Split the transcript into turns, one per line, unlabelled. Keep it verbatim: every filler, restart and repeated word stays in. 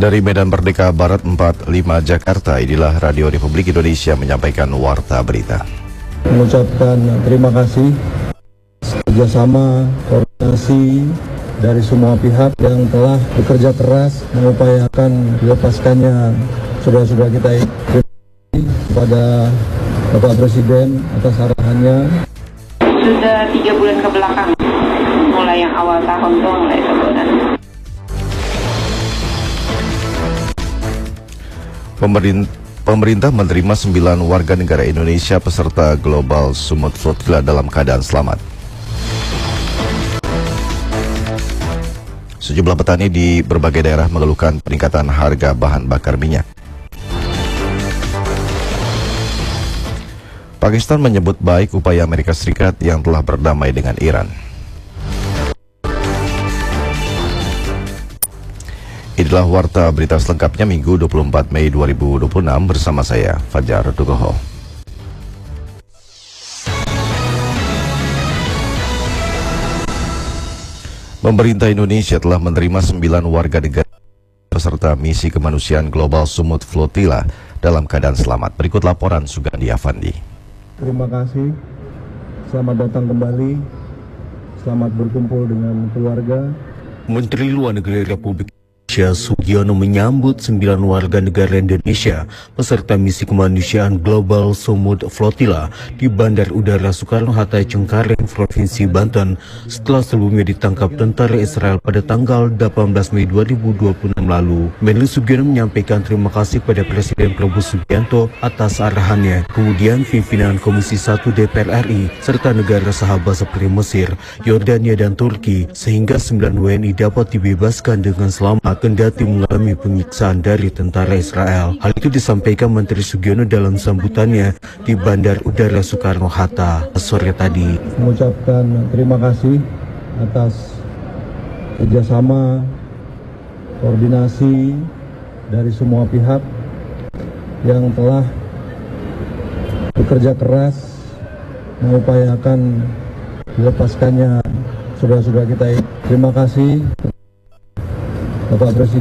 Dari Medan Merdeka Barat empat puluh lima Jakarta, inilah Radio Republik Indonesia menyampaikan Warta Berita.
Mengucapkan terima kasih kerjasama koordinasi dari semua pihak yang telah bekerja keras mengupayakan dilepaskannya saudara-saudara kita ini. Kepada Bapak Presiden atas arahannya.
Sudah tiga bulan ke belakang, mulai yang awal tahun tuh mulai sebulan.
Pemerintah, pemerintah menerima sembilan warga negara Indonesia peserta Global Sumut Flotilla dalam keadaan selamat. Sejumlah petani di berbagai daerah mengeluhkan peningkatan harga bahan bakar minyak. Pakistan menyebut baik upaya Amerika Serikat yang telah berdamai dengan Iran. Inilah Warta Berita selengkapnya Minggu dua puluh empat Mei dua ribu dua puluh enam bersama saya, Fajar Dugoho. Pemerintah Indonesia telah menerima sembilan warga negara peserta misi kemanusiaan Global Sumut Flotilla dalam keadaan selamat. Berikut laporan Sugandi Afandi.
Terima kasih, selamat datang kembali, selamat berkumpul dengan keluarga.
Menteri Luar Negeri Republik Indonesia Sugiono menyambut sembilan warga negara Indonesia peserta misi kemanusiaan Global Sumut Flotilla di Bandar Udara Soekarno-Hatta Cengkareng, Provinsi Banten setelah sebelumnya ditangkap tentara Israel pada tanggal delapan belas Mei dua ribu dua puluh enam lalu. Menlu Sugiono menyampaikan terima kasih pada Presiden Prabowo Subianto atas arahannya, kemudian pimpinan Komisi satu D P R R I serta negara sahabat seperti Mesir, Yordania dan Turki sehingga sembilan W N I dapat dibebaskan dengan selamat kendati mengalami penyiksaan dari tentara Israel. Hal itu disampaikan Menteri Sugiono dalam sambutannya di Bandar Udara Soekarno-Hatta sore tadi.
Mengucapkan terima kasih atas kerjasama koordinasi dari semua pihak yang telah bekerja keras mengupayakan dilepaskannya saudara-saudara kita ini. Terima kasih Bapak Presiden.